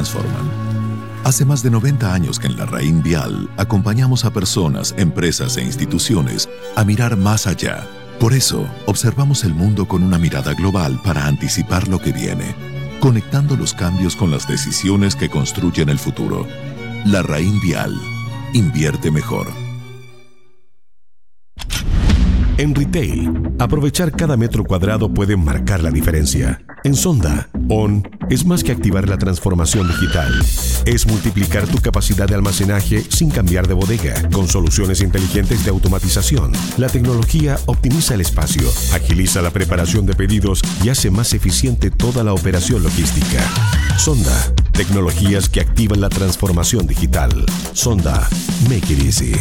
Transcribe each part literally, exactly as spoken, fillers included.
transforman. Hace más de noventa años que en Larraín Vial acompañamos a personas, empresas e instituciones a mirar más allá. Por eso, observamos el mundo con una mirada global para anticipar lo que viene, conectando los cambios con las decisiones que construyen el futuro. Larraín Vial. Invierte mejor. En retail, aprovechar cada metro cuadrado puede marcar la diferencia. En Sonda, On es más que activar la transformación digital. Es multiplicar tu capacidad de almacenaje sin cambiar de bodega. Con soluciones inteligentes de automatización, la tecnología optimiza el espacio, agiliza la preparación de pedidos y hace más eficiente toda la operación logística. Sonda, tecnologías que activan la transformación digital. Sonda, make it easy.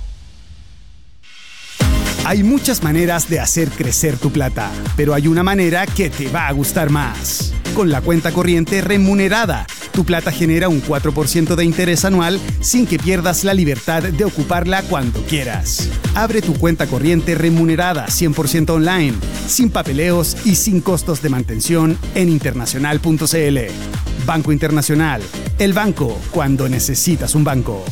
Hay muchas maneras de hacer crecer tu plata, pero hay una manera que te va a gustar más. Con la cuenta corriente remunerada, tu plata genera un cuatro por ciento de interés anual sin que pierdas la libertad de ocuparla cuando quieras. Abre tu cuenta corriente remunerada cien por ciento online, sin papeleos y sin costos de mantención en internacional punto c l. Banco Internacional, el banco cuando necesitas un banco.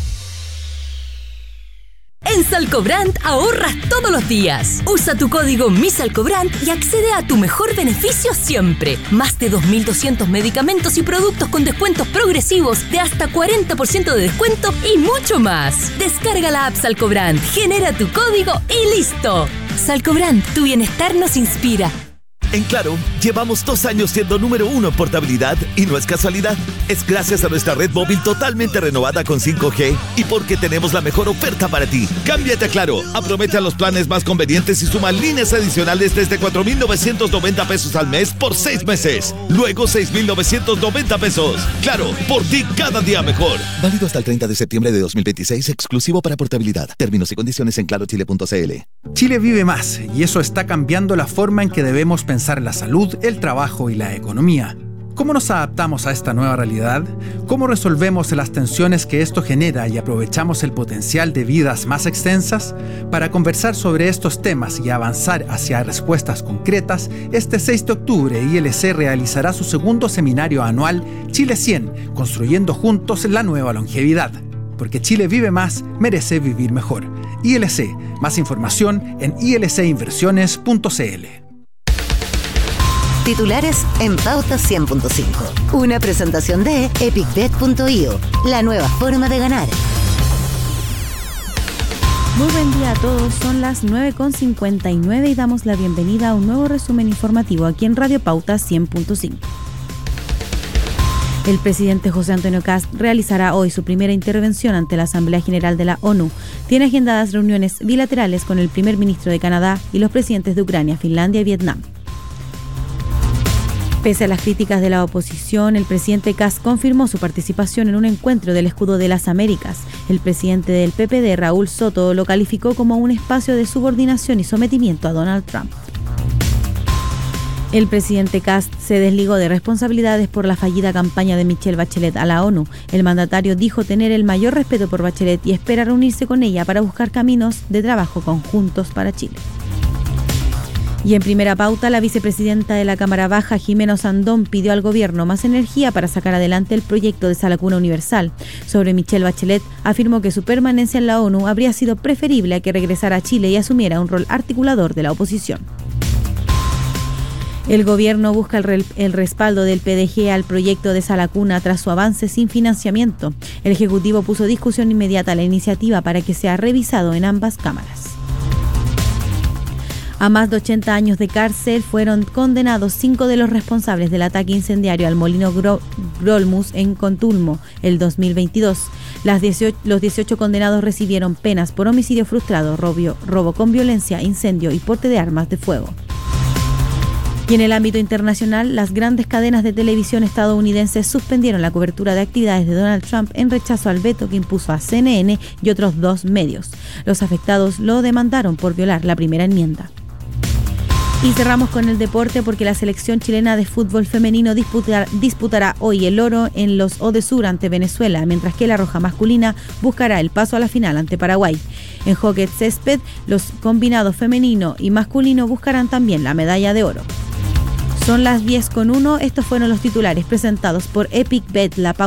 En Salcobrand ahorras todos los días. Usa tu código MISALCOBRAND y accede a tu mejor beneficio siempre. Más de dos mil doscientos medicamentos y productos con descuentos progresivos de hasta cuarenta por ciento de descuento y mucho más. Descarga la app Salcobrand, genera tu código y listo. Salcobrand, tu bienestar nos inspira. En Claro, llevamos dos años siendo número uno en portabilidad y no es casualidad. Es gracias a nuestra red móvil totalmente renovada con cinco G y porque tenemos la mejor oferta para ti. Cámbiate a Claro, aprovecha los planes más convenientes y suma líneas adicionales desde cuatro mil novecientos noventa pesos al mes por seis meses. Luego seis mil novecientos noventa pesos. Claro, por ti cada día mejor. Válido hasta el treinta de septiembre de dos mil veintiséis, exclusivo para portabilidad. Términos y condiciones en claro chile punto c l. Chile vive más y eso está cambiando la forma en que debemos pensar la salud, el trabajo y la economía. ¿Cómo nos adaptamos a esta nueva realidad? ¿Cómo resolvemos las tensiones que esto genera y aprovechamos el potencial de vidas más extensas? Para conversar sobre estos temas y avanzar hacia respuestas concretas, este seis de octubre I L C realizará su segundo seminario anual Chile cien, construyendo juntos la nueva longevidad. Porque Chile vive más, merece vivir mejor. I L C, más información en i l c inversiones punto c l. Titulares en Pauta cien punto cinco. Una presentación de epic bet punto i o, la nueva forma de ganar. Muy buen día a todos, son las nueve con cincuenta y nueve y damos la bienvenida a un nuevo resumen informativo aquí en Radio Pauta cien punto cinco. El presidente José Antonio Kast realizará hoy su primera intervención ante la Asamblea General de la ONU. Tiene agendadas reuniones bilaterales con el primer ministro de Canadá y los presidentes de Ucrania, Finlandia y Vietnam. Pese a las críticas de la oposición, el presidente Kast confirmó su participación en un encuentro del Escudo de las Américas. El presidente del P P D, Raúl Soto, lo calificó como un espacio de subordinación y sometimiento a Donald Trump. El presidente Kast se desligó de responsabilidades por la fallida campaña de Michelle Bachelet a la ONU. El mandatario dijo tener el mayor respeto por Bachelet y espera reunirse con ella para buscar caminos de trabajo conjuntos para Chile. Y en primera pauta, la vicepresidenta de la Cámara Baja, Jimena Osandón, pidió al gobierno más energía para sacar adelante el proyecto de Sala Cuna Universal. Sobre Michelle Bachelet, afirmó que su permanencia en la ONU habría sido preferible a que regresara a Chile y asumiera un rol articulador de la oposición. El gobierno busca el, re- el respaldo del P D G al proyecto de Sala Cuna tras su avance sin financiamiento. El Ejecutivo puso discusión inmediata a la iniciativa para que sea revisado en ambas cámaras. A más de ochenta años de cárcel fueron condenados cinco de los responsables del ataque incendiario al molino Gro- Grolmus en Contulmo el dos mil veintidós. Las dieciocho, los dieciocho condenados recibieron penas por homicidio frustrado, robo, robo con violencia, incendio y porte de armas de fuego. Y en el ámbito internacional, las grandes cadenas de televisión estadounidenses suspendieron la cobertura de actividades de Donald Trump en rechazo al veto que impuso a C N N y otros dos medios. Los afectados lo demandaron por violar la primera enmienda. Y cerramos con el deporte porque la selección chilena de fútbol femenino disputar, disputará hoy el oro en los Odesur ante Venezuela, mientras que la roja masculina buscará el paso a la final ante Paraguay. En hockey césped, los combinados femenino y masculino buscarán también la medalla de oro. Son las diez con uno, estos fueron los titulares presentados por Epic Bet, la